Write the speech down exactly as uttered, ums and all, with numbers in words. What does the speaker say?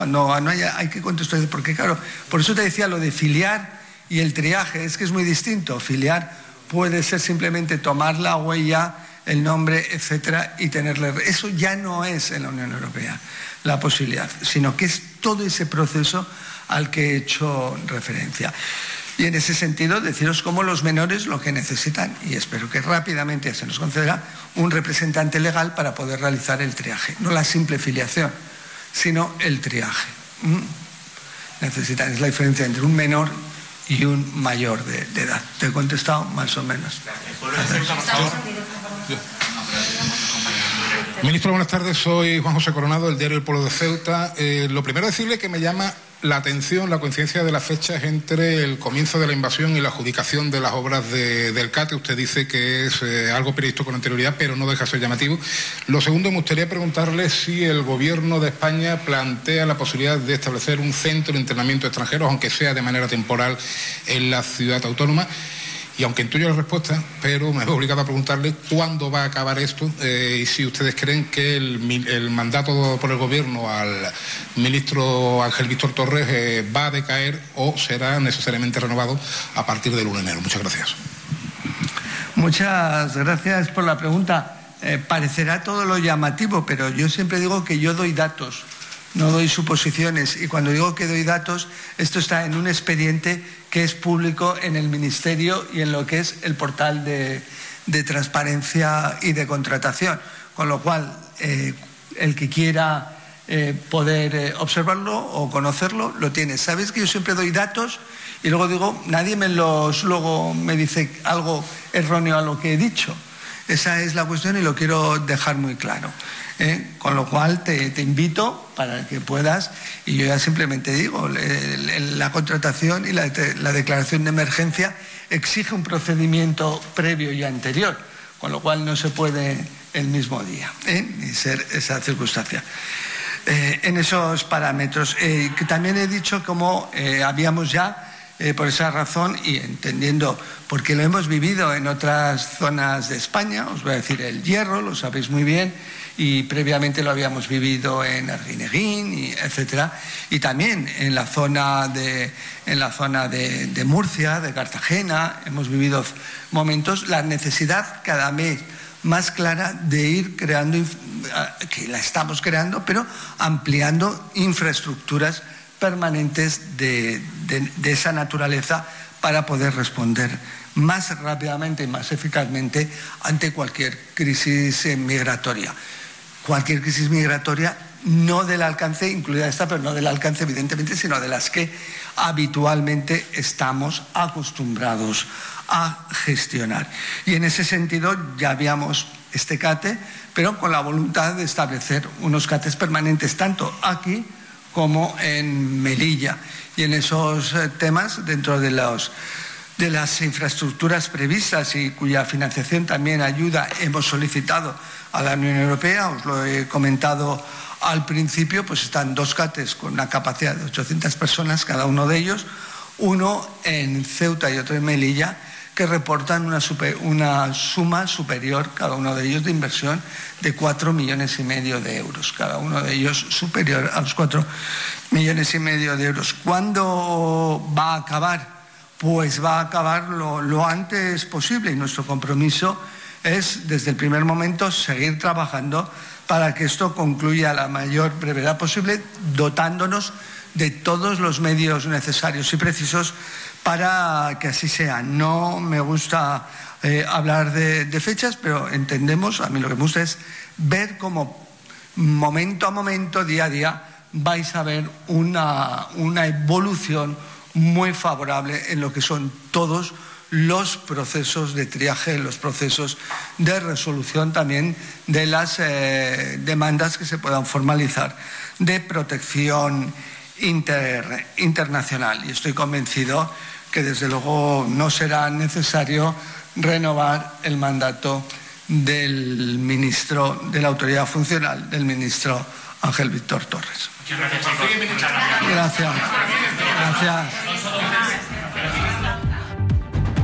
No, no hay, hay que contextualizar, porque claro, por eso te decía lo de filiar y el triaje, es que es muy distinto. Filiar puede ser simplemente tomar la huella, el nombre, etcétera, y tenerle. Eso ya no es en la Unión Europea la posibilidad, sino que es todo ese proceso al que he hecho referencia. Y en ese sentido, deciros cómo los menores lo que necesitan, y espero que rápidamente se nos concederá, un representante legal para poder realizar el triaje. No la simple filiación, sino el triaje. ¿Mm? Necesitan, es la diferencia entre un menor y un mayor de, de edad. Te he contestado más o menos. Ministro, buenas tardes. Soy Juan José Coronado, del diario El Pueblo de Ceuta. Eh, lo primero decirle que me llama la atención la coincidencia de las fechas entre el comienzo de la invasión y la adjudicación de las obras de, del CATE. Usted dice que es eh, algo previsto con anterioridad, pero no deja de ser llamativo. Lo segundo, me gustaría preguntarle si el Gobierno de España plantea la posibilidad de establecer un centro de internamiento de extranjeros, aunque sea de manera temporal, en la ciudad autónoma. Y aunque intuyo la respuesta, pero me veo obligado a preguntarle cuándo va a acabar esto eh, y si ustedes creen que el, el mandato por el Gobierno al ministro Ángel Víctor Torres eh, va a decaer o será necesariamente renovado a partir del uno de enero. Muchas gracias. Muchas gracias por la pregunta. Eh, parecerá todo lo llamativo, pero yo siempre digo que yo doy datos, no doy suposiciones. Y cuando digo que doy datos, esto está en un expediente que es público en el Ministerio y en lo que es el portal de, de transparencia y de contratación. Con lo cual, eh, el que quiera eh, poder eh, observarlo o conocerlo, lo tiene. Sabéis que yo siempre doy datos y luego digo, nadie me los luego me dice algo erróneo a lo que he dicho. Esa es la cuestión y lo quiero dejar muy claro. ¿Eh? Con lo cual te, te invito para que puedas, y yo ya simplemente digo, el, la contratación y la, la declaración de emergencia exige un procedimiento previo y anterior, con lo cual no se puede el mismo día, ¿eh? ni ser esa circunstancia. Eh, en esos parámetros, eh, que también he dicho como eh, habíamos ya, eh, por esa razón y entendiendo, porque lo hemos vivido en otras zonas de España, os voy a decir el Hierro, lo sabéis muy bien, y previamente lo habíamos vivido en Arguineguín, y etcétera, y también en la zona de en la zona de, de Murcia, de Cartagena, hemos vivido momentos, la necesidad cada vez más clara de ir creando, que la estamos creando, pero ampliando infraestructuras permanentes de, de, de esa naturaleza para poder responder más rápidamente y más eficazmente ante cualquier crisis migratoria. Cualquier crisis migratoria, no del alcance, incluida esta, pero no del alcance evidentemente, sino de las que habitualmente estamos acostumbrados a gestionar. Y en ese sentido ya habíamos este CATE, pero con la voluntad de establecer unos CATES permanentes, tanto aquí como en Melilla. Y en esos temas, dentro de los de las infraestructuras previstas y cuya financiación también ayuda, hemos solicitado a la Unión Europea, os lo he comentado al principio, pues están dos CATES con una capacidad de ochocientas personas, cada uno de ellos, uno en Ceuta y otro en Melilla, que reportan una, super, una suma superior, cada uno de ellos, de inversión de cuatro millones y medio de euros, cada uno de ellos superior a los cuatro millones y medio de euros. ¿Cuándo va a acabar? Pues va a acabar lo, lo antes posible, y nuestro compromiso es, desde el primer momento, seguir trabajando para que esto concluya a la mayor brevedad posible, dotándonos de todos los medios necesarios y precisos para que así sea. No me gusta eh, hablar de, de fechas, pero entendemos, a mí lo que me gusta es ver cómo momento a momento, día a día, vais a ver una, una evolución muy favorable en lo que son todos los procesos de triaje, los procesos de resolución también de las eh, demandas que se puedan formalizar de protección inter, internacional. Y estoy convencido que desde luego no será necesario renovar el mandato del ministro de la autoridad funcional, del ministro Ángel Víctor Torres. Muchas gracias. Gracias. Gracias.